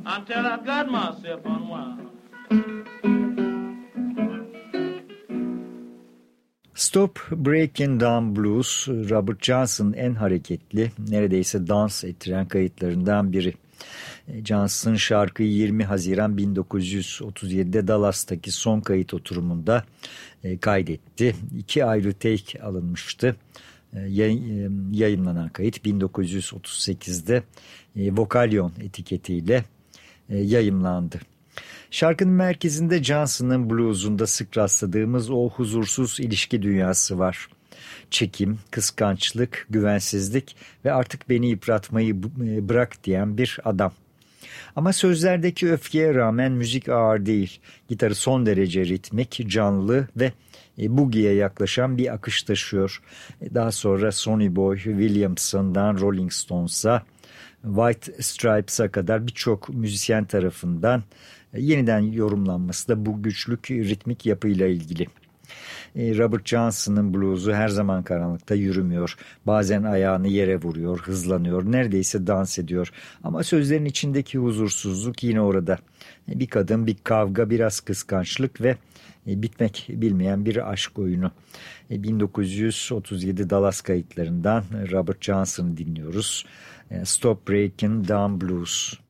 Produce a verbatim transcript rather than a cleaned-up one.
until I got myself unwound. Stop Breaking Down Blues, Robert Johnson'ın en hareketli, neredeyse dans ettiren kayıtlarından biri. Johnson şarkıyı yirmi Haziran bin dokuz yüz otuz yedide Dallas'taki son kayıt oturumunda kaydetti. İki ayrı take alınmıştı. Yayınlanan kayıt bin dokuz yüz otuz sekizde Vocalion etiketiyle yayımlandı. Şarkının merkezinde Johnson'ın bluesunda sık rastladığımız o huzursuz ilişki dünyası var. Çekim, kıskançlık, güvensizlik ve artık beni yıpratmayı bırak diyen bir adam. Ama sözlerdeki öfkeye rağmen müzik ağır değil. Gitarı son derece ritmik, canlı ve boogie'ye yaklaşan bir akış taşıyor. Daha sonra Sonny Boy Williamson'dan Rolling Stones'a, White Stripes'a kadar birçok müzisyen tarafından yeniden yorumlanması da bu güçlük ritmik yapıyla ilgili. Robert Johnson'ın bluzu her zaman karanlıkta yürümüyor. Bazen ayağını yere vuruyor, hızlanıyor, neredeyse dans ediyor. Ama sözlerin içindeki huzursuzluk yine orada. Bir kadın, bir kavga, biraz kıskançlık ve bitmek bilmeyen bir aşk oyunu. bin dokuz yüz otuz yedi Dallas kayıtlarından Robert Johnson'ı dinliyoruz. Stop Breaking Down Blues.